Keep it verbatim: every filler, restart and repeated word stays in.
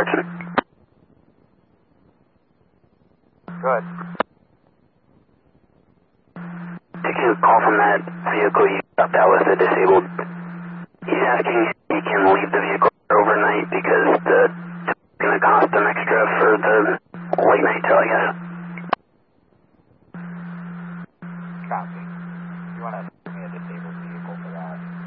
direction. Good. Taking a call from that vehicle you stopped out with, the disabled. He's asking if he can leave the vehicle overnight because the it's going to cost him extra for the late night tow, I guess.